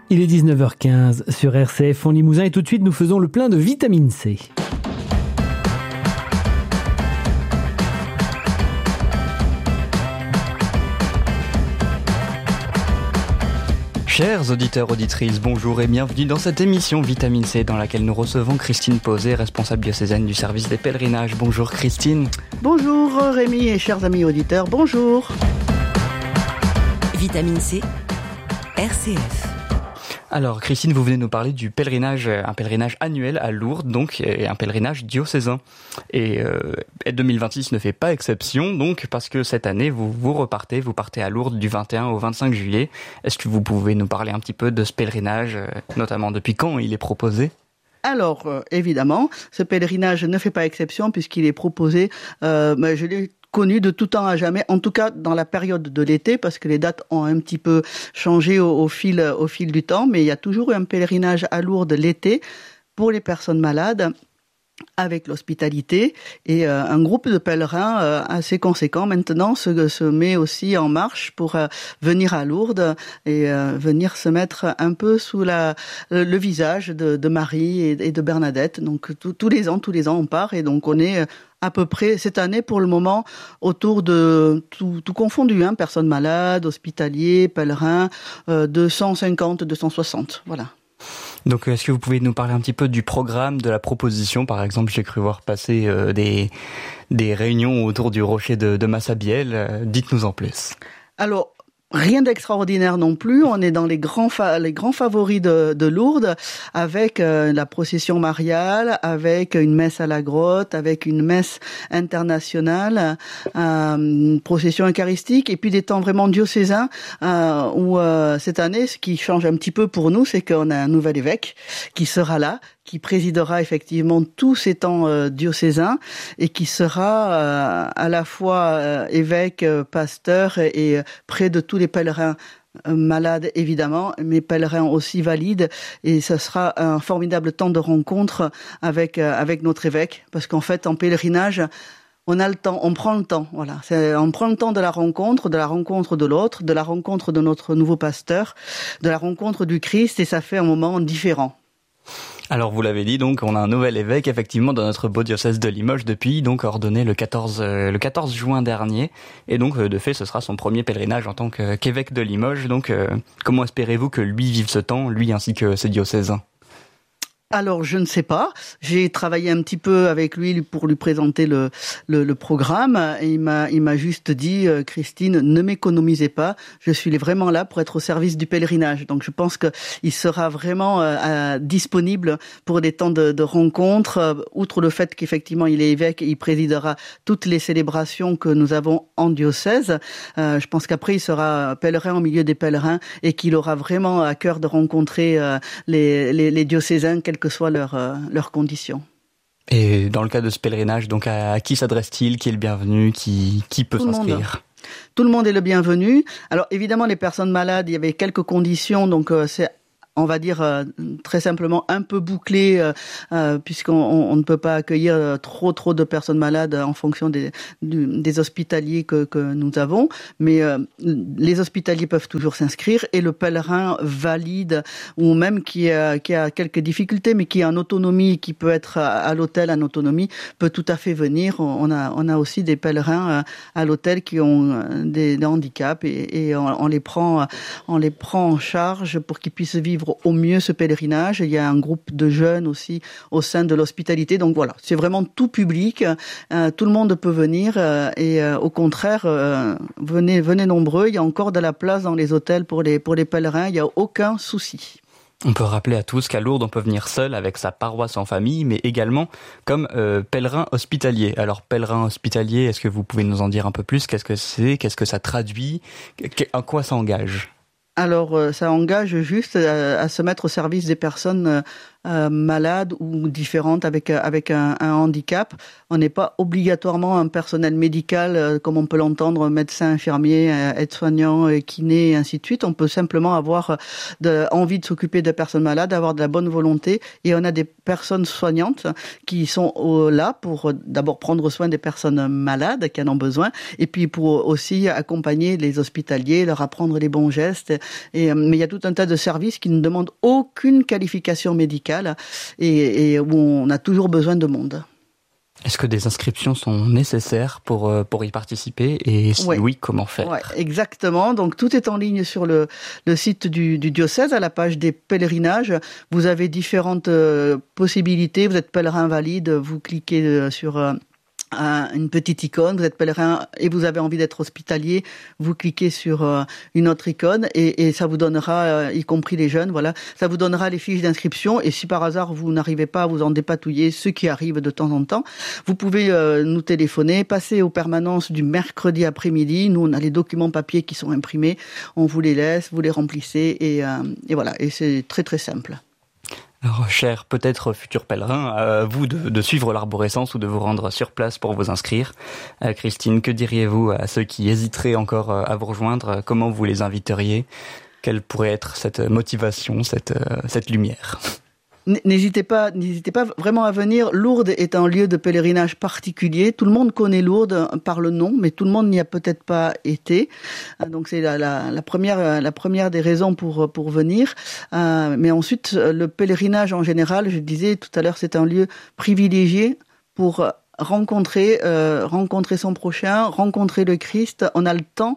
Il est 19h15 sur RCF en Limousin et tout de suite nous faisons le plein de vitamine C. Chers auditeurs, auditrices, bonjour et bienvenue dans cette émission Vitamine C dans laquelle nous recevons Christine Posé, responsable diocésaine du service des pèlerinages. Bonjour Christine. Bonjour Rémi et chers amis auditeurs, bonjour. Vitamine C, RCF. Alors Christine, vous venez nous parler du pèlerinage, un pèlerinage annuel à Lourdes, donc, et un pèlerinage diocésain. Et 2026 ne fait pas exception, donc, parce que cette année, vous partez à Lourdes du 21 au 25 juillet. Est-ce que vous pouvez nous parler un petit peu de ce pèlerinage, notamment depuis quand il est proposé ? Alors, évidemment, ce pèlerinage ne fait pas exception puisqu'il est proposé, je l'ai connu de tout temps à jamais, en tout cas dans la période de l'été, parce que les dates ont un petit peu changé au fil du temps, mais il y a toujours eu un pèlerinage à Lourdes l'été pour les personnes malades, avec l'hospitalité, et un groupe de pèlerins assez conséquent maintenant se met aussi en marche pour venir à Lourdes et venir se mettre un peu sous le visage de Marie et de Bernadette. Donc tous les ans on part, et donc on est à peu près cette année pour le moment autour de tout confondu, personnes malades, hospitaliers, pèlerins, 250, 260, voilà. Donc, est-ce que vous pouvez nous parler un petit peu du programme, de la proposition ? Par exemple, j'ai cru voir passer des réunions autour du rocher de Massabielle. Dites-nous en plus. Alors, rien d'extraordinaire non plus. On est dans les grands favoris de Lourdes, avec la procession mariale, avec une messe à la grotte, avec une messe internationale, une procession eucharistique, et puis des temps vraiment diocésains, où cette année, ce qui change un petit peu pour nous, c'est qu'on a un nouvel évêque qui sera là, qui présidera effectivement tous ces temps diocésains, et qui sera à la fois évêque, pasteur, et près de tous les pèlerins malades évidemment, mais pèlerins aussi valides, et ça sera un formidable temps de rencontre avec notre évêque, parce qu'en fait en pèlerinage, on a le temps, on prend le temps, voilà. On prend le temps de la rencontre de l'autre, de la rencontre de notre nouveau pasteur, de la rencontre du Christ, et ça fait un moment différent. Alors vous l'avez dit, donc on a un nouvel évêque effectivement dans notre beau diocèse de Limoges depuis, donc ordonné le 14 juin dernier, et donc de fait ce sera son premier pèlerinage en tant qu'évêque de Limoges. Donc comment espérez-vous que lui vive ce temps, lui ainsi que ses diocésains ? Alors, je ne sais pas. J'ai travaillé un petit peu avec lui pour lui présenter le programme, et il m'a juste dit, Christine, ne m'économisez pas. Je suis vraiment là pour être au service du pèlerinage. Donc, je pense que il sera vraiment disponible pour des temps de rencontre. Outre le fait qu'effectivement il est évêque, il présidera toutes les célébrations que nous avons en diocèse. Je pense qu'après il sera pèlerin au milieu des pèlerins, et qu'il aura vraiment à cœur de rencontrer les diocésains, quelles que soient leurs conditions. Et dans le cas de ce pèlerinage, donc à qui s'adresse-t-il ? Qui est le bienvenu ? Qui peut s'inscrire ? Tout le monde est le bienvenu. Alors évidemment, les personnes malades, il y avait quelques conditions, donc c'est, on va dire très simplement, un peu bouclé, puisqu'on ne peut pas accueillir trop de personnes malades en fonction des hospitaliers que nous avons. Mais les hospitaliers peuvent toujours s'inscrire, et le pèlerin valide, ou même qui a quelques difficultés, mais qui est en autonomie, qui peut être à l'hôtel en autonomie, peut tout à fait venir. On a aussi des pèlerins à l'hôtel qui ont des handicaps, et on les prend en charge pour qu'ils puissent vivre au mieux ce pèlerinage. Il y a un groupe de jeunes aussi au sein de l'hospitalité. Donc voilà, c'est vraiment tout public. Tout le monde peut venir, et au contraire, venez nombreux. Il y a encore de la place dans les hôtels pour les pèlerins. Il n'y a aucun souci. On peut rappeler à tous qu'à Lourdes, on peut venir seul avec sa paroisse en famille, mais également comme pèlerin hospitalier. Alors, pèlerin hospitalier, est-ce que vous pouvez nous en dire un peu plus ? Qu'est-ce que c'est ? Qu'est-ce que ça traduit ? En quoi ça engage ? Alors, ça engage juste à se mettre au service des personnes malade ou différente avec un handicap. On n'est pas obligatoirement un personnel médical comme on peut l'entendre, médecin, infirmier, aide-soignant, kiné et ainsi de suite. On peut simplement avoir envie de s'occuper des personnes malades, avoir de la bonne volonté, et on a des personnes soignantes qui sont là pour d'abord prendre soin des personnes malades qui en ont besoin, et puis pour aussi accompagner les hospitaliers, leur apprendre les bons gestes. Mais il y a tout un tas de services qui ne demandent aucune qualification médicale et où on a toujours besoin de monde. Est-ce que des inscriptions sont nécessaires pour y participer, et si oui, comment faire? Ouais, exactement. Donc tout est en ligne sur le site du diocèse, à la page des pèlerinages. Vous avez différentes possibilités. Vous êtes pèlerin valide, vous cliquez sur une petite icône, vous êtes pèlerin et vous avez envie d'être hospitalier, vous cliquez sur une autre icône et ça vous donnera, y compris les jeunes, voilà, ça vous donnera les fiches d'inscription, et si par hasard vous n'arrivez pas à vous en dépatouiller, ce qui arrive de temps en temps, vous pouvez nous téléphoner, passer aux permanences du mercredi après-midi. Nous, on a les documents papier qui sont imprimés, on vous les laisse, vous les remplissez et voilà, et c'est très très simple. Alors, cher peut-être futur pèlerin, à vous de suivre l'arborescence ou de vous rendre sur place pour vous inscrire. Christine, que diriez-vous à ceux qui hésiteraient encore à vous rejoindre? Comment vous les inviteriez? Quelle pourrait être cette motivation, cette lumière? N'hésitez pas vraiment à venir. Lourdes est un lieu de pèlerinage particulier. Tout le monde connaît Lourdes par le nom, mais tout le monde n'y a peut-être pas été. Donc c'est la première des raisons pour venir. Mais ensuite, le pèlerinage en général, je disais tout à l'heure, c'est un lieu privilégié pour rencontrer son prochain, rencontrer le Christ. On a le temps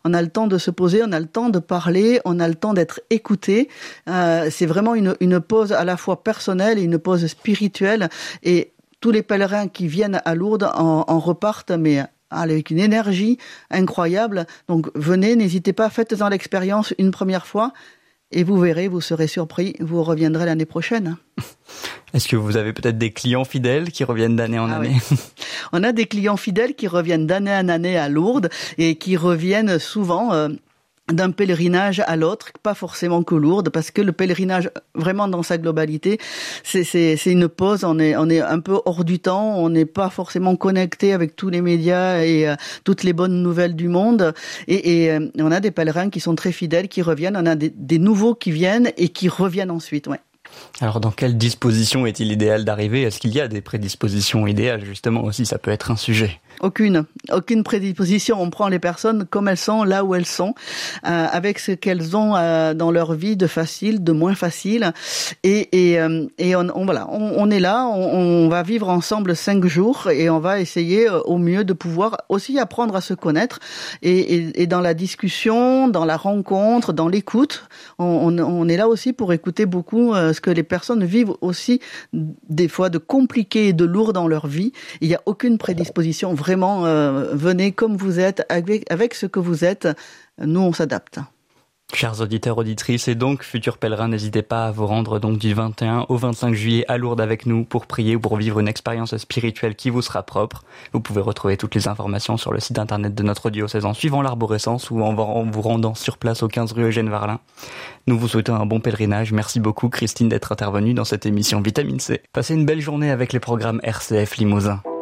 de se poser, on a le temps de parler, on a le temps d'être écouté. C'est vraiment une pause à la fois personnelle et une pause spirituelle. Et tous les pèlerins qui viennent à Lourdes en repartent, mais avec une énergie incroyable. Donc venez, n'hésitez pas, faites-en l'expérience une première fois. Et vous verrez, vous serez surpris, vous reviendrez l'année prochaine. Est-ce que vous avez peut-être des clients fidèles qui reviennent d'année en année? Oui. On a des clients fidèles qui reviennent d'année en année à Lourdes et qui reviennent souvent d'un pèlerinage à l'autre, pas forcément que Lourdes, parce que le pèlerinage, vraiment dans sa globalité, c'est une pause, on est un peu hors du temps, on n'est pas forcément connecté avec tous les médias et toutes les bonnes nouvelles du monde, et on a des pèlerins qui sont très fidèles, qui reviennent, on a des nouveaux qui viennent et qui reviennent ensuite, ouais. Alors, dans quelle disposition est-il idéal d'arriver? Est-ce qu'il y a des prédispositions idéales? Justement, aussi, ça peut être un sujet. Aucune prédisposition. On prend les personnes comme elles sont, là où elles sont, avec ce qu'elles ont dans leur vie de facile, de moins facile. Et on est là, on va vivre ensemble 5 jours et on va essayer au mieux de pouvoir aussi apprendre à se connaître. Et dans la discussion, dans la rencontre, dans l'écoute, on est là aussi pour écouter beaucoup ce que les personnes vivent aussi des fois de compliqué et de lourd dans leur vie. Il n'y a aucune prédisposition. Vraiment, venez comme vous êtes, avec ce que vous êtes. Nous, on s'adapte. Chers auditeurs, auditrices et donc futurs pèlerins, n'hésitez pas à vous rendre donc du 21 au 25 juillet à Lourdes avec nous pour prier ou pour vivre une expérience spirituelle qui vous sera propre. Vous pouvez retrouver toutes les informations sur le site internet de notre diocèse en suivant l'arborescence ou en vous rendant sur place au 15 rue Eugène Varlin. Nous vous souhaitons un bon pèlerinage. Merci beaucoup Christine d'être intervenue dans cette émission Vitamine C. Passez une belle journée avec les programmes RCF Limousin.